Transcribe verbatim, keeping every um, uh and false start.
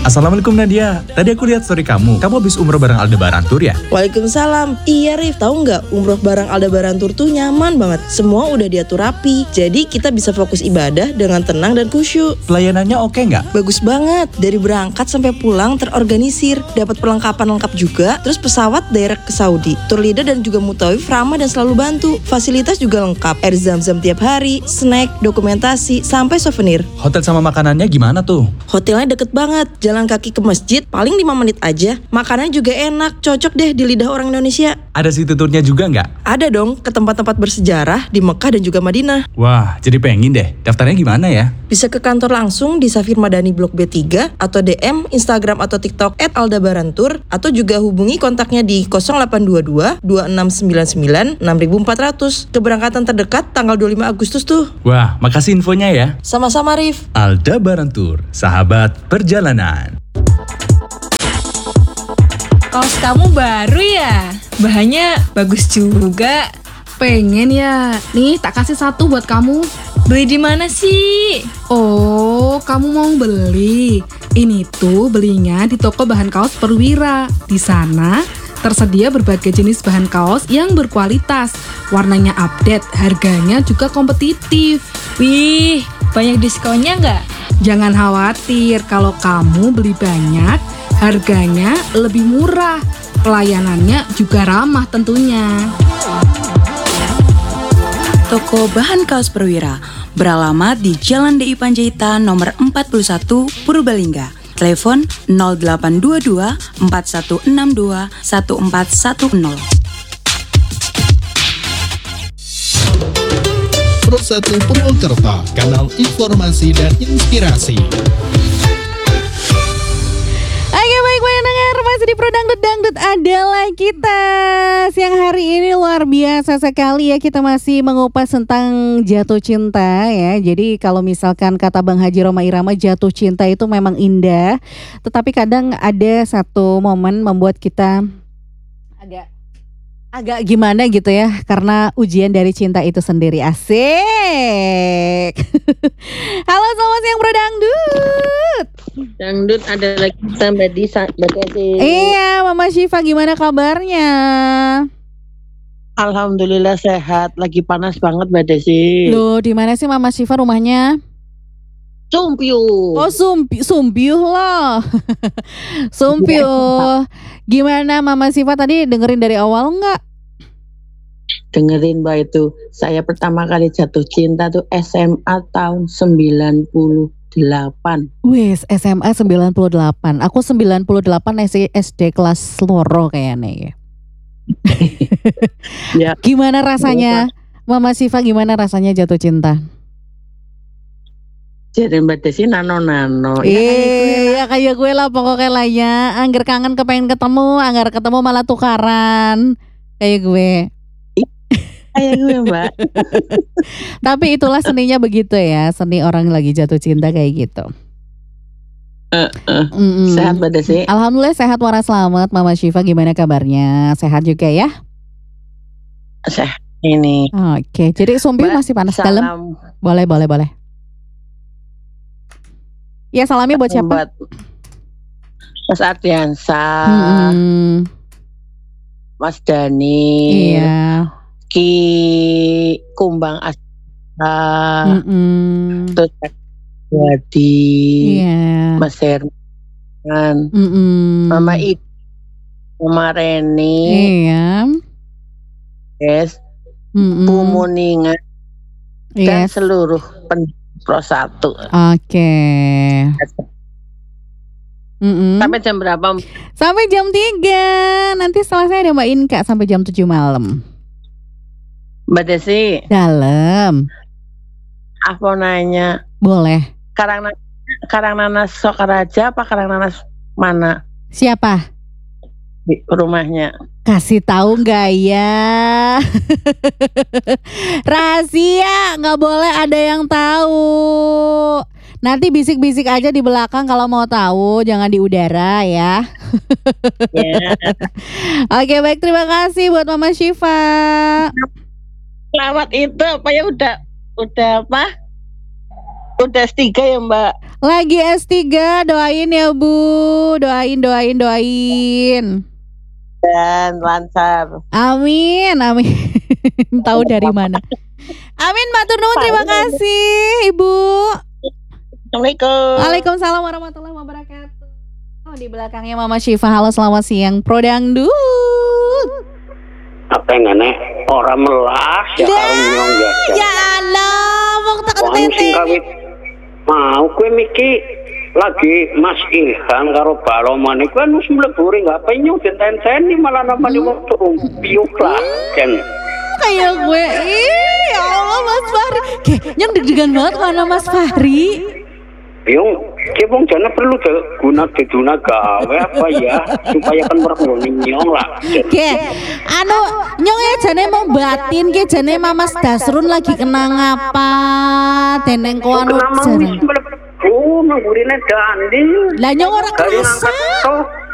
Assalamualaikum Nadia, tadi aku lihat story kamu. Kamu habis umroh bareng Aldebaran Tour ya? Waalaikumsalam. Iya Rif, tahu nggak umroh bareng Aldebaran Tour tuh nyaman banget. Semua udah diatur rapi, jadi kita bisa fokus ibadah dengan tenang dan khusyuk. Pelayanannya oke nggak? Bagus banget, dari berangkat sampai pulang terorganisir. Dapat perlengkapan lengkap juga, terus pesawat direct ke Saudi. Tour leader dan juga mutawif ramah dan selalu bantu. Fasilitas juga lengkap, air zam-zam tiap hari, snack, dokumentasi, sampai souvenir. Hotel sama makanannya gimana tuh? Hotelnya deket banget, jalan kaki ke masjid paling lima menit aja. Makanannya juga enak, cocok deh di lidah orang Indonesia. Ada city tournya juga nggak? Ada dong, ke tempat-tempat bersejarah di Mekah dan juga Madinah. Wah, jadi pengen deh. Daftarnya gimana ya? Bisa ke kantor langsung di Safir Madani Blok B tiga atau D M Instagram atau TikTok et aldebaran tour, atau juga hubungi kontaknya di nol delapan dua dua dua enam sembilan sembilan enam empat nol nol. Keberangkatan terdekat tanggal dua puluh lima Agustus tuh. Wah, makasih infonya ya. Sama-sama Rif. Aldebaran Tour, sahabat perjalanan. Kaos kamu baru ya? Bahannya bagus juga. Pengen ya. Nih, tak kasih satu buat kamu. Beli di mana sih? Oh, kamu mau beli? Ini tuh belinya di toko bahan kaos Perwira. Di sana tersedia berbagai jenis bahan kaos yang berkualitas. Warnanya update, harganya juga kompetitif. Wih, banyak diskonnya nggak? Jangan khawatir, kalau kamu beli banyak, harganya lebih murah. Pelayanannya juga ramah tentunya. Toko Bahan Kaos Perwira beralamat di Jalan D I Panjaitan nomor empat puluh satu, Purbalingga. Telepon nol delapan dua dua empat satu enam dua satu empat satu nol. satu Purwokerto, kanal informasi dan inspirasi. Oke, baik pendengar, masih di Pro Dangdut. Dangdut adalah kita. Siang hari ini luar biasa sekali ya, kita masih mengupas tentang jatuh cinta ya. Jadi kalau misalkan kata Bang Haji Roma Irama, jatuh cinta itu memang indah, tetapi kadang ada satu momen membuat kita agak agak gimana gitu ya, karena ujian dari cinta itu sendiri. Asik. Halo, selamat siang Bro Dangdut. Dangdut ada lagi tambah di Mbak Desi. Iya, Mama Syifa gimana kabarnya? Alhamdulillah sehat, lagi panas banget Mbak Desi. Loh, di mana sih Mama Syifa rumahnya? Sumpiuh. Oh, Sumpi, Sumpiuh loh. Sumpiuh. Gimana Mama Syifa tadi dengerin dari awal enggak? Dengerin Mbak itu. Saya pertama kali jatuh cinta tuh S M A tahun sembilan puluh delapan. Wes, S M A sembilan puluh delapan. Aku sembilan puluh delapan S D kelas loro kayaknya ya. Ya. Gimana rasanya? Mama Syifa gimana rasanya jatuh cinta? Jadi Mbak Desi nano-nano. Iya, ya kayak gue lah pokoknya lah ya. Angger kangen kepengen ketemu, angger ketemu malah tukaran. Kayak gue. Kayak gue Mbak. Tapi itulah seninya begitu ya. Seni orang lagi jatuh cinta kayak gitu. Uh, uh. Sehat Mbak Desi? Alhamdulillah sehat waras selamat. Mama Syifa gimana kabarnya? Sehat juga ya? Sehat ini. Oke, jadi Sumpiuh masih panas salam. dalam? Boleh, boleh, boleh. Ya, salamnya buat siapa? Buat Mas Ardiansa, hmm. Mas Dani, iya. Ki Kumbang Asra, hmm. terus Wadi, iya. Mas Herman, hmm. Mama Ibu, Mama Reni, iya. Yes, hmm. Bu Muninga, yes. Dan seluruh penduduk Pro satu. Oke. Mm-mm. Sampai jam berapa? Sampai jam tiga. Nanti setelah saya ada Mbak Inka sampai jam tujuh malam. Mbak Desi. Dalam. Aku nanya. Boleh. Karang Karang Nanas Sokaraja apa Karang Nanas mana? Siapa? Di rumahnya. Kasih tahu nggak ya? Rahasia, nggak boleh ada yang tahu. Nanti bisik-bisik aja di belakang kalau mau tahu, jangan di udara ya. Yeah. Oke, baik, terima kasih buat Mama Syifa. Lawat itu apa ya udah udah apa? Udah S tiga ya Mbak? Lagi S tiga, doain ya Bu. Doain, doain, doain. Dan lancar. Amin, amin. Tahu dari mana? Amin, matur nuwun, terima kasih Ibu. Assalamualaikum. Waalaikumsalam warahmatullahi wabarakatuh. Oh, di belakangnya Mama Syifa. Halo, selamat siang Pro Dangdut. Apa yang aneh? Orang melas ya karo nyong ya. Ya Allah, wong tak Wong tete. sing kawit mau kowe miki lagi Mas Ilham karo Baloman iku kan wis mlebu ring gak penyu diten-teni malah nambani wong turun piuk lah kan. Kayak gue. Ih, ya Allah Mas Fahri. Oke, yang deg-degan banget karena Mas Fahri. Yung ki wong jane perlu de- guna diduna gawe apa ya supaya kan ora nyong lah. Oke, anu nyongnya jane mau batin ke jane Mamas Dasrun lagi kena ngapa? Teneng ko anu Kenapa wis jane. mlebu nggurine dandil. Lah nyong ora Dari kerasa. ngangkat tok.